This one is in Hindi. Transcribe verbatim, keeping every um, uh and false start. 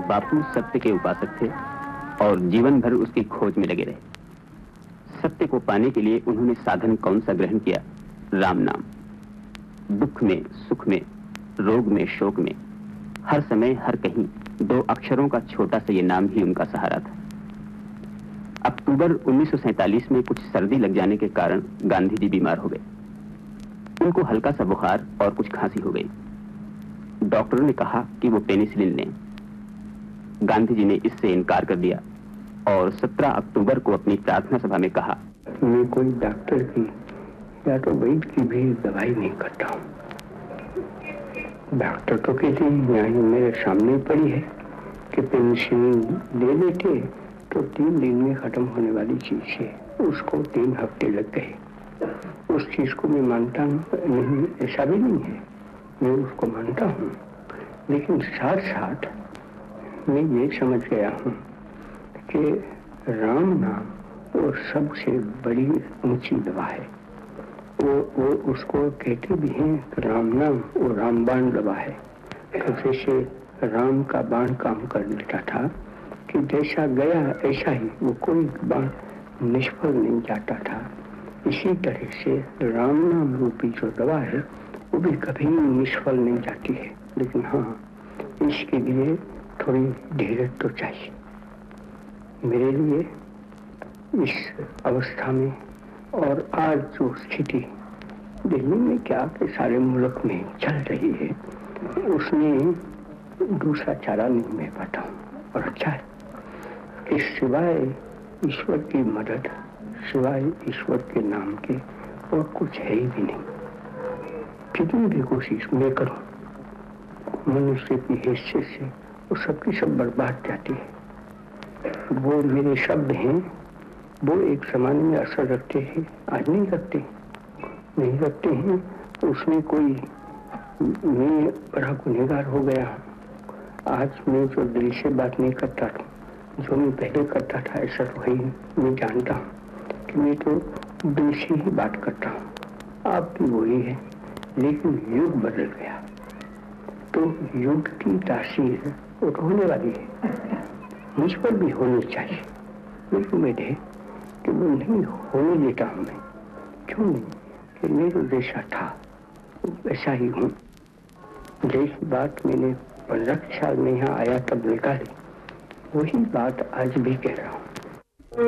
बापू सत्य के उपासक थे और जीवन भर उसकी खोज में लगे रहे। सत्य को पाने के लिए उन्होंने साधन कौन सा ग्रहण किया? राम नाम। दुख में, सुख में, रोग में, शोक में, हर समय हर कहीं दो अक्षरों का छोटा सा ये नाम ही उनका सहारा था। अक्टूबर उन्नीस सौ सैंतालीस में कुछ सर्दी लग जाने के कारण गांधी जी बीमार हो गए। उनको हल्का सा बुखार और कुछ खांसी हो गई। डॉक्टरों ने कहा कि वो पेनिसिलिन लें। गांधी जी ने इससे इनकार कर दिया और सत्रह अक्टूबर को अपनी प्रार्थना सभा में कहा, मैं कोई डॉक्टर की या तो वैद्य की भी दवाई नहीं करता हूँ। डॉक्टर तो कहते हैं यहाँ मेरे सामने पड़ी है कि पेनिसिलिन ले लेते तो तीन दिन में खत्म होने वाली चीज है, उसको तीन हफ्ते लग गए। उस चीज को मैं मानता नहीं, ऐसा भी नहीं है, मैं उसको मानता हूँ, लेकिन साथ साथ मैं ये समझ गया हूँ कि राम नाम वो सबसे बड़ी ऊंची दवा है। वो वो उसको कहते भी हैं राम नाम वो रामबाण दवा है। तो जैसे राम का बाण काम कर देता था कि जैसा गया ऐसा ही वो कोई बाण निष्फल नहीं जाता था, इसी तरह से राम नाम रूपी जो दवा है वो भी कभी निष्फल नहीं जाती है। लेकिन हाँ, इसके लिए थोड़ी धीरज तो चाहिए। मेरे लिए इस अवस्था में और आज जो स्थिति दिल्ली में क्या के सारे मुल्क में चल रही है, उसमें दूसरा चारा नहीं मैं पाता हूँ। और अच्छा है कि सिवाय ईश्वर की मदद, सिवाय ईश्वर के नाम के और कुछ है ही भी नहीं। कितनी भी कोशिश मैं करूँ, मनुष्य की हैसियत से वो सबकी सब बर्बाद जाती है। वो मेरे शब्द हैं, वो एक जमाने में असर रखते हैं, आज नहीं रखते नहीं रखते हैं। उसमें कोई मैं बड़ा गुनहगार हो गया हूँ। आज मैं जो दिल से बात नहीं करता था, जो मैं पहले करता था, ऐसा तो है ही। मैं जानता हूँ कि मैं तो दिल से ही बात करता हूँ। आप भी वही है, लेकिन युग बदल गया तो युग की तासीर वो तो होने वाली है, मुझ पर भी होनी चाहिए। मेरी उम्मीद है कि वो नहीं होने देता हूँ मैं। क्यों नहीं? कि मैं तो जैसा था वैसा ही हूँ। जैसी बात मैंने पंद्रह साल में यहाँ आया तब निकाली, वही बात आज भी कह रहा हूँ।